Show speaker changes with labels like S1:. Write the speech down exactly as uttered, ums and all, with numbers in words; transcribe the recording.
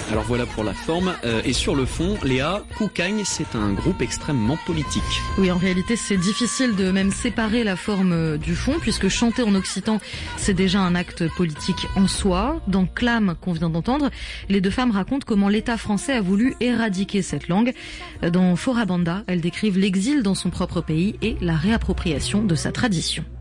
S1: Alors voilà pour la forme. Euh, et sur le fond, Léa, Koukagne, c'est un groupe extrêmement politique.
S2: Oui, en réalité, c'est difficile de même séparer la forme du fond, puisque chanter en occitan, c'est déjà un acte politique en soi. Dans Clam, qu'on vient d'entendre, les deux femmes racontent comment l'État français a voulu éradiquer cette langue. Dans Forabanda, elles décrivent l'exil dans son propre pays et la réappropriation de sa tradition.